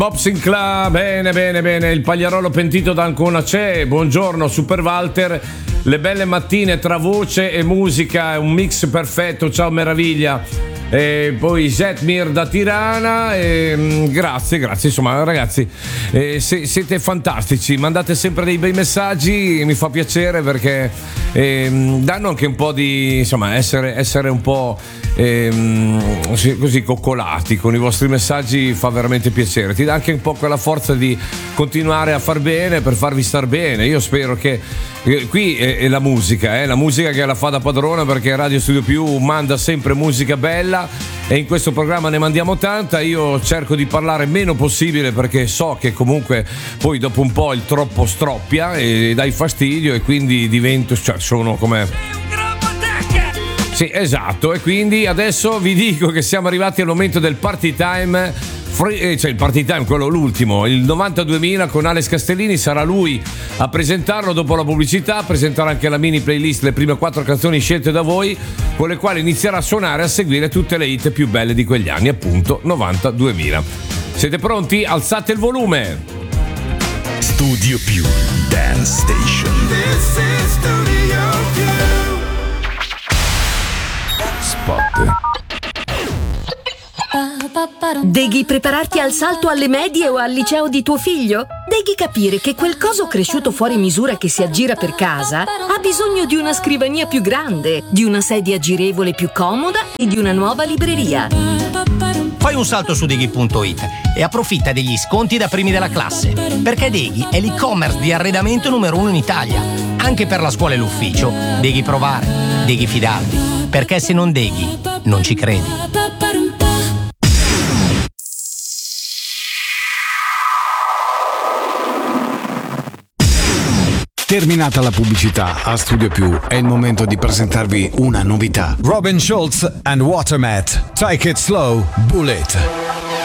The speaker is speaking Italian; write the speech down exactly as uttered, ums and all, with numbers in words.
Pop Sinclair, bene bene bene, il pagliarolo pentito da Ancona c'è, buongiorno Super Walter, le belle mattine tra voce e musica, un mix perfetto, ciao meraviglia. E poi Zetmir da Tirana, e, grazie, grazie, insomma ragazzi, eh, se, siete fantastici, mandate sempre dei bei messaggi, mi fa piacere perché eh, danno anche un po' di, insomma, essere, essere un po' eh, così coccolati con i vostri messaggi fa veramente piacere, ti dà anche un po' quella forza di continuare a far bene per farvi star bene. Io spero che eh, qui è, è la musica, eh, la musica che la fa da padrona, perché Radio Studio Più manda sempre musica bella e in questo programma ne mandiamo tanta. Io cerco di parlare meno possibile perché so che comunque poi dopo un po' il troppo stroppia e dai fastidio e quindi divento, cioè sono come... Sì, esatto, e quindi adesso vi dico che siamo arrivati al momento del party time. Free, cioè il party time, quello l'ultimo, il novantaduemila con Alex Castellini, sarà lui a presentarlo dopo la pubblicità, presenterà anche la mini playlist, le prime quattro canzoni scelte da voi, con le quali inizierà a suonare e a seguire tutte le hit più belle di quegli anni, appunto novantaduemila. Siete pronti? Alzate il volume. Studio Più Dance Station. This is Studio Più. Spot. Deghi prepararti al salto alle medie o al liceo di tuo figlio? Deghi capire che quel coso cresciuto fuori misura che si aggira per casa ha bisogno di una scrivania più grande, di una sedia girevole più comoda e di una nuova libreria. Fai un salto su Deghi punto it e approfitta degli sconti da primi della classe, perché Deghi è l'e-commerce di arredamento numero uno in Italia. Anche per la scuola e l'ufficio, Deghi provare, Deghi fidarti, perché se non Deghi, non ci credi. Terminata la pubblicità, a Studio Più è il momento di presentarvi una novità. Robin Schulz and Watermat. Take it slow, Bullet.